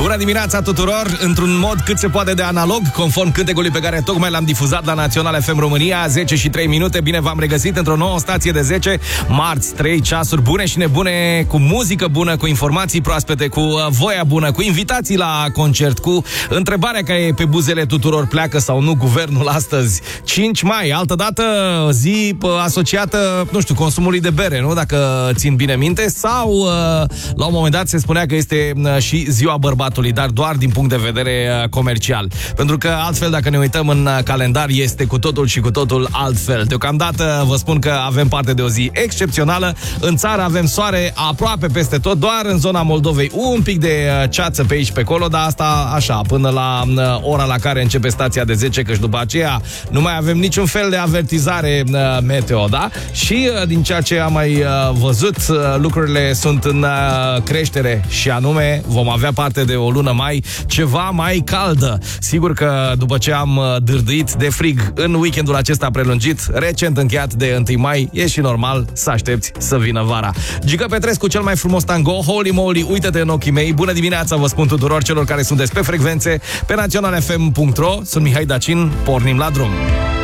Bună dimineața tuturor, într-un mod cât se poate de analog, conform cântecului pe care tocmai l-am difuzat la Național FM România, 10 și 3 minute, bine v-am regăsit într-o nouă stație de 10, marți, 3 ceasuri bune și nebune, cu muzică bună, cu informații proaspete, cu voia bună, cu invitații la concert, cu întrebarea care e pe buzele tuturor, pleacă sau nu guvernul astăzi, 5 mai, altădată zi asociată, nu știu, consumului de bere, nu? Dacă țin bine minte, sau la un moment dat se spunea că este și ziua bărbatului, dar doar din punct de vedere comercial. Pentru că altfel, dacă ne uităm în calendar, este cu totul și cu totul altfel. Deocamdată vă spun că avem parte de o zi excepțională. În țară avem soare aproape peste tot, doar în zona Moldovei un pic de ceață pe aici pe acolo, dar asta așa, până la ora la care începe stația de 10, căci după aceea nu mai avem niciun fel de avertizare meteo, da? Și din ceea ce am mai văzut, lucrurile sunt în creștere și anume vom avea parte de o lună mai ceva mai caldă. Sigur că după ce am dârdâit de frig în weekendul acesta prelungit, recent încheiat de 1 mai, e și normal să aștepți să vină vara. Gică Petrescu, cel mai frumos tango, Holy Moly, uită-te în ochii mei. Bună dimineața, vă spun tuturor celor care sunteți pe frecvențe, pe naționalfm.ro. Sunt Mihai Dacin, pornim la drum.